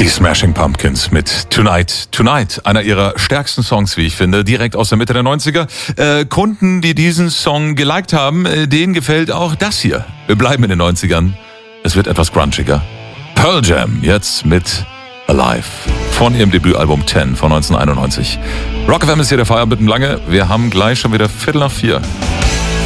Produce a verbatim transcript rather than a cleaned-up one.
Die Smashing Pumpkins mit Tonight, Tonight, einer ihrer stärksten Songs, wie ich finde, direkt aus der Mitte der neunziger. Äh, Kunden, die diesen Song geliked haben, äh, denen gefällt auch das hier. Wir bleiben in den neunzigern. Es wird etwas grunchiger. Pearl Jam, jetzt mit Alive. Von ihrem Debütalbum zehn von neunzehnhunderteinundneunzig. Rock F M ist hier der Feierabend mit dem Lange. Wir haben gleich schon wieder Viertel nach vier.